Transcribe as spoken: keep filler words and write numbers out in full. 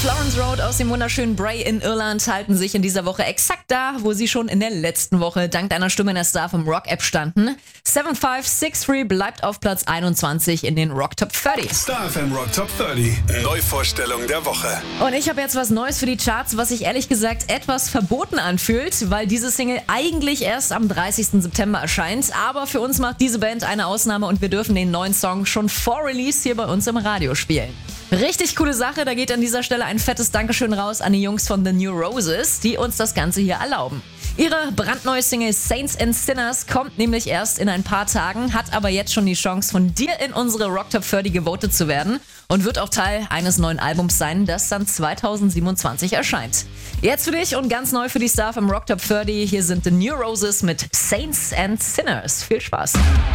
Florence Road aus dem wunderschönen Bray in Irland halten sich in dieser Woche exakt da, wo sie schon in der letzten Woche dank deiner Stimme in der Star vom Rock-App standen. sieben fünf sechs drei bleibt auf Platz einundzwanzig in den Rock Top dreißig. Star F M Rock Top dreißig. Neuvorstellung der Woche. Und ich habe jetzt was Neues für die Charts, was sich ehrlich gesagt etwas verboten anfühlt, weil diese Single eigentlich erst am dreißigsten September erscheint. Aber für uns macht diese Band eine Ausnahme und wir dürfen den neuen Song schon vor Release hier bei uns im Radio spielen. Richtig coole Sache, da geht an dieser Stelle ein fettes Dankeschön raus an die Jungs von The New Roses, die uns das Ganze hier erlauben. Ihre brandneue Single Saints and Sinners kommt nämlich erst in ein paar Tagen, hat aber jetzt schon die Chance, von dir in unsere Rock Top dreißig gewotet zu werden und wird auch Teil eines neuen Albums sein, das dann zweitausendsiebenundzwanzig erscheint. Jetzt für dich und ganz neu für die Star vom Rock Top dreißig, hier sind The New Roses mit Saints and Sinners. Viel Spaß!